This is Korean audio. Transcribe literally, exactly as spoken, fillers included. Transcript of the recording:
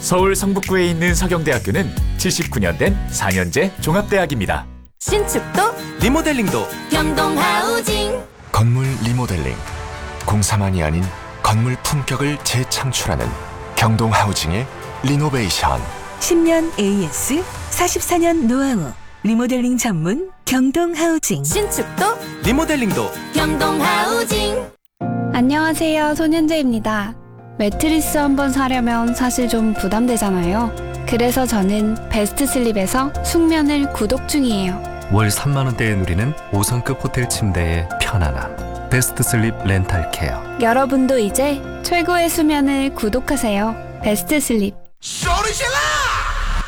서울 성북구에 있는 서경대학교는 칠십구 년 된 사 년제 종합대학입니다. 신축도 리모델링도 경동하우징. 건물 리모델링, 공사만이 아닌 건물 품격을 재창출하는 경동하우징의 리노베이션. 십 년 에이에스, 사십사 년 노하우, 리모델링 전문 경동하우징. 신축도 리모델링도 경동하우징. 안녕하세요, 손현재입니다. 매트리스 한번 사려면 사실 좀 부담되잖아요. 그래서 저는 베스트 슬립에서 숙면을 구독 중이에요. 월 삼만 원대에 누리는 오 성급 호텔 침대의 편안함. 베스트 슬립 렌탈 케어. 여러분도 이제 최고의 수면을 구독하세요. 베스트 슬립. 소리질러!